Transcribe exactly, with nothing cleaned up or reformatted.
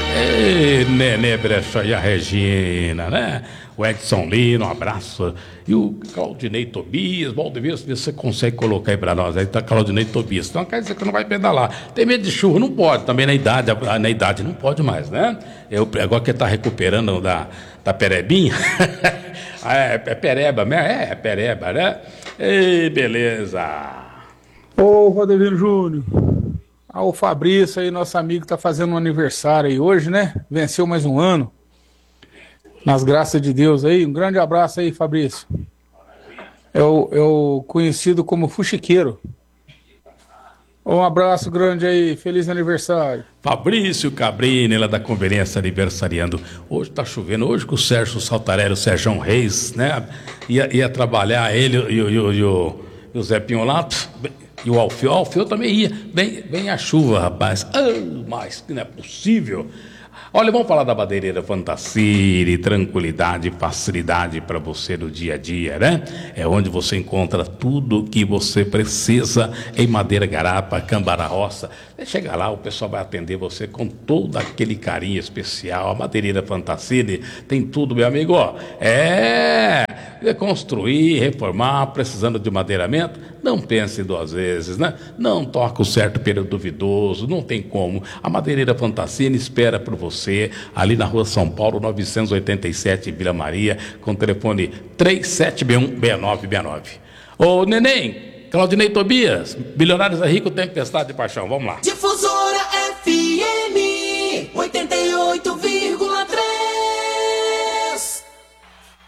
Ei, Nenê Brechó e a Regina, né? O Edson Lino, um abraço. E o Claudinei Tobias. Valdemir, se você consegue colocar aí pra nós. Aí tá Claudinei Tobias. Então quer dizer que não vai pedalar. Tem medo de chuva? Não pode. Também na idade, na idade não pode mais, né? Eu, agora que ele tá recuperando da, da perebinha. é, é pereba mesmo? É, é pereba, né? Ei, beleza. Ô, Rodrigo Júnior. Ah, o Fabrício aí, nosso amigo, tá fazendo um aniversário aí hoje, né? Venceu mais um ano. Nas graças de Deus aí. Um grande abraço aí, Fabrício. É o, é o conhecido como Fuxiqueiro. Um abraço grande aí. Feliz aniversário. Fabrício Cabrini, lá da Conveniência, aniversariando. Hoje tá chovendo. Hoje que o Sérgio Saltarelli, o Sérgio Reis, né? Ia, ia trabalhar ele e o, e o, e o, e o Zé Pinholato. E o Alfio, o Alfio também ia. Vem, vem a chuva, rapaz. Ah, mas que não é possível. Olha, vamos falar da Madeireira Fantacire, tranquilidade, facilidade para você no dia a dia, né? É onde você encontra tudo que você precisa em madeira garapa, Cambará Roça. Você chega lá, o pessoal vai atender você com todo aquele carinho especial. A Madeireira Fantacire tem tudo, meu amigo. Ó, é construir, reformar, precisando de madeiramento, não pense duas vezes, né? Não toca o certo período duvidoso, não tem como. A Madeireira Fantacine espera por você ali na rua São Paulo, novecentos e oitenta e sete, Vila Maria, com o telefone três sete um, seis nove seis nove. Ô, Neném, Claudinei Tobias, Bilionários é Rico, Tempestade de Paixão, vamos lá. Difusora F M oitenta e